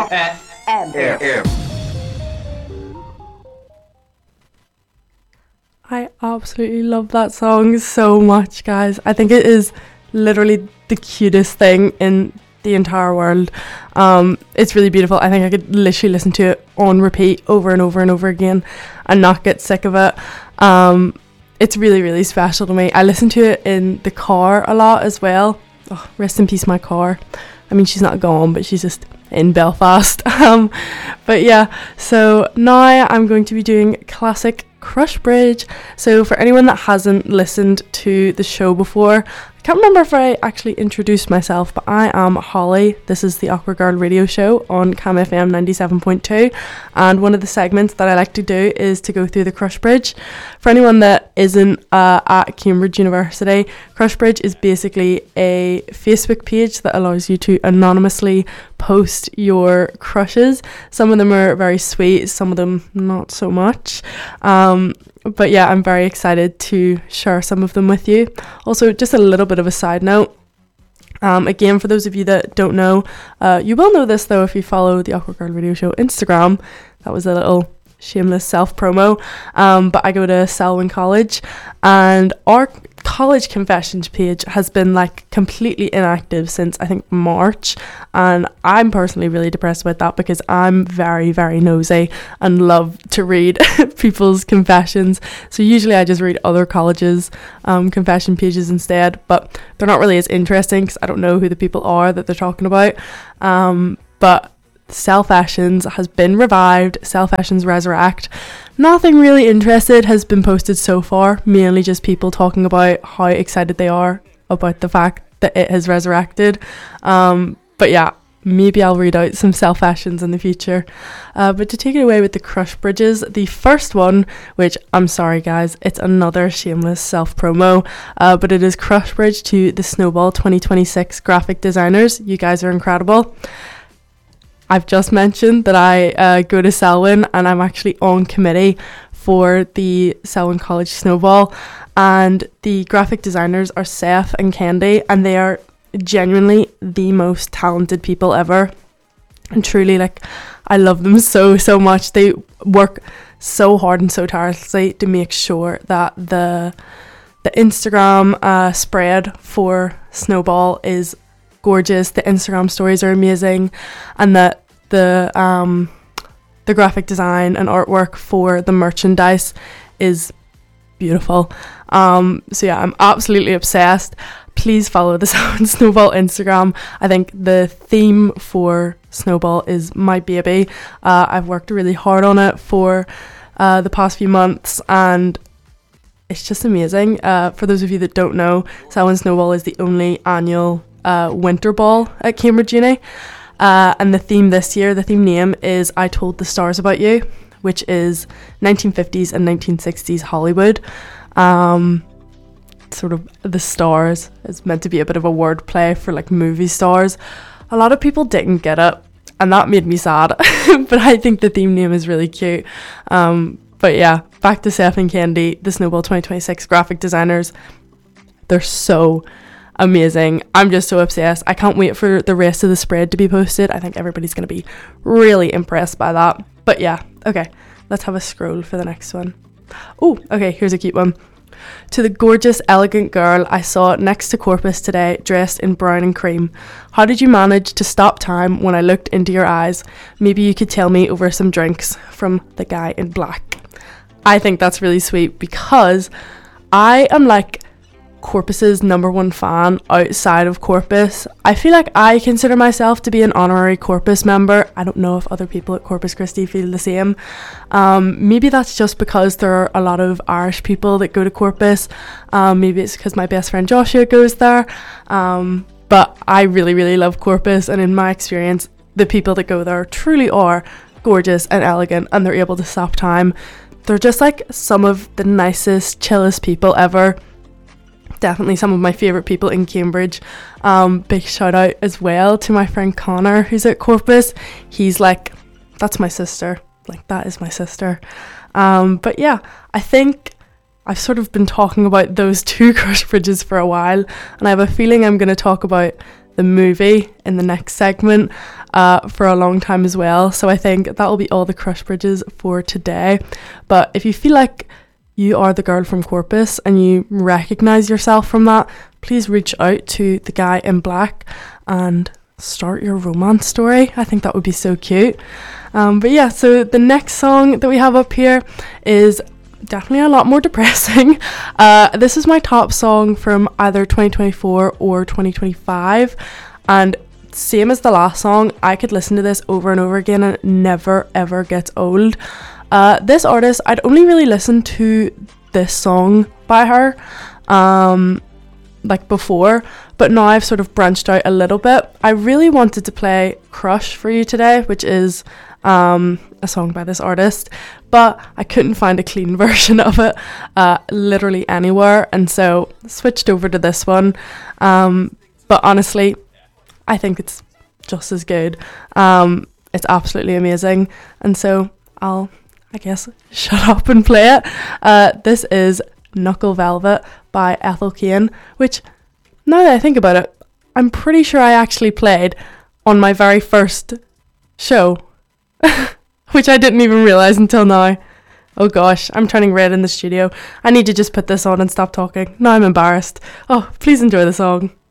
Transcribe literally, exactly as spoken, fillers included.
I absolutely love that song so much, guys. I think it is literally the cutest thing in the entire world. Um, it's really beautiful. I think I could literally listen to it on repeat over and over and over again and not get sick of it. Um, it's really, really special to me. I listen to it in the car a lot as well. Oh, rest in peace, my car. I mean, she's not gone, but she's just in Belfast. Um, but yeah, so now I'm going to be doing classic Crush Bridge. So for anyone that hasn't listened to the show before, I can't remember if I actually introduced myself, but I am Holly. This is the Awkward Girl radio show on Cam F M ninety-seven point two, and one of the segments that I like to do is to go through the Crush Bridge. For anyone that isn't uh, at Cambridge University, Crush Bridge is basically a Facebook page that allows you to anonymously post your crushes. Some of them are very sweet, some of them not so much. Um, But yeah, I'm very excited to share some of them with you. Also, just a little bit of a side note. Um, again, for those of you that don't know, uh, you will know this though if you follow the Awkward Girl Radio Show Instagram. That was a little shameless self-promo. Um, but I go to Selwyn College, and our college confessions page has been like completely inactive since I think March, and I'm personally really depressed about that because I'm very very nosy and love to read people's confessions. So usually I just read other colleges um, confession pages instead, but they're not really as interesting because I don't know who the people are that they're talking about. Um, but Self-Fashions has been revived. Self-Fashions Resurrect. Nothing really interested has been posted so far, mainly just people talking about how excited they are about the fact that it has resurrected. Um, but yeah, maybe I'll read out some Self-Fashions in the future. Uh, but to take it away with the Crush Bridges, the first one, which I'm sorry guys, it's another shameless self-promo, uh, but it is Crush Bridge to the Snowball twenty twenty-six graphic designers. You guys are incredible. I've just mentioned that I uh, go to Selwyn, and I'm actually on committee for the Selwyn College Snowball, and the graphic designers are Seth and Candy, and they are genuinely the most talented people ever, and truly, like, I love them so so much. They work so hard and so tirelessly to make sure that the the Instagram uh, spread for Snowball is gorgeous, the Instagram stories are amazing, and that the um the graphic design and artwork for the merchandise is beautiful. Um so yeah, I'm absolutely obsessed. Please follow the Snowball Instagram. I think the theme for Snowball is my baby. uh, I've worked really hard on it for uh, the past few months, and it's just amazing. Uh, for those of you that don't know, Selwyn Snowball is the only annual Uh, winter ball at Cambridge Uni, uh, and the theme this year, the theme name is I Told the Stars About You, which is nineteen fifties and nineteen sixties Hollywood. Um, sort of the stars is meant to be a bit of a word play for like movie stars. A lot of people didn't get it, and that made me sad, but I think the theme name is really cute. Um, but yeah, back to Seth and Candy, the Snowball twenty twenty-six graphic designers. They're so amazing. I'm just so obsessed. I can't wait for the rest of the spread to be posted. I think everybody's going to be really impressed by that. But yeah, okay, let's have a scroll for the next one. Oh, okay, here's a cute one. To the gorgeous, elegant girl I saw next to Corpus today, dressed in brown and cream. How did you manage to stop time when I looked into your eyes? Maybe you could tell me over some drinks. From the guy in black. I think that's really sweet because I am like Corpus's number one fan outside of Corpus. I feel like I consider myself to be an honorary Corpus member. I don't know if other people at Corpus Christi feel the same. Um, maybe that's just because there are a lot of Irish people that go to Corpus. Um, maybe it's because my best friend Joshua goes there. Um, but I really, really love Corpus, and in my experience, the people that go there truly are gorgeous and elegant, and they're able to stop time. They're just like some of the nicest, chillest people ever. Definitely some of my favourite people in Cambridge. Um, big shout out as well to my friend Connor, who's at Corpus. He's like, that's my sister. Like, that is my sister. Um, but yeah, I think I've sort of been talking about those two Crush Bridges for a while, and I have a feeling I'm going to talk about the movie in the next segment uh, for a long time as well. So I think that will be all the crush bridges for today. But if you feel like you are the girl from Corpus and you recognise yourself from that, please reach out to the guy in black and start your romance story. I think that would be so cute. Um, but yeah, so the next song that we have up here is definitely a lot more depressing. Uh, this is my top song from either twenty twenty-four or twenty twenty-five, and same as the last song, I could listen to this over and over again and it never ever gets old. Uh, this artist, I'd only really listened to this song by her um, like before, but now I've sort of branched out a little bit. I really wanted to play Crush for you today, which is um, a song by this artist, but I couldn't find a clean version of it uh, literally anywhere, and so switched over to this one. Um, but honestly, I think it's just as good. Um, it's absolutely amazing, and so I'll, I guess, shut up and play it. Uh, this is Knuckle Velvet by Ethel Cain, which, now that I think about it, I'm pretty sure I actually played on my very first show, which I didn't even realise until now. Oh gosh, I'm turning red in the studio. I need to just put this on and stop talking. Now I'm embarrassed. Oh, please enjoy the song.